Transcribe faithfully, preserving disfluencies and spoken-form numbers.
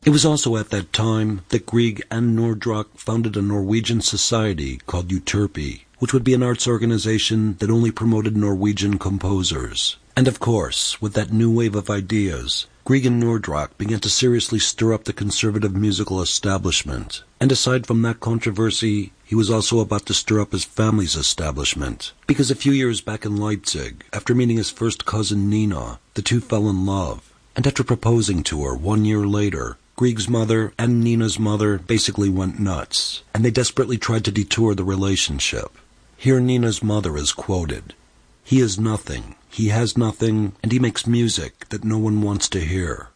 It was also at that time that Grieg and Nordrock founded a Norwegian society called Euterpe, which would be an arts organization that only promoted Norwegian composers. And of course, with that new wave of ideas, Grieg and Nordrock began to seriously stir up the conservative musical establishment. And aside from that controversy, he was also about to stir up his family's establishment. Because a few years back in Leipzig, after meeting his first cousin Nina, the two fell in love. And after proposing to her one year later, Grieg's mother and Nina's mother basically went nuts, and they desperately tried to detour the relationship. Here Nina's mother is quoted, "He is nothing, he has nothing, and he makes music that no one wants to hear."